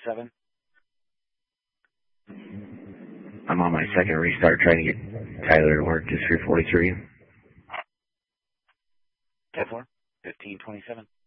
1527. I'm on my second restart trying to get Tyler to work to 343. 10-4, 1527.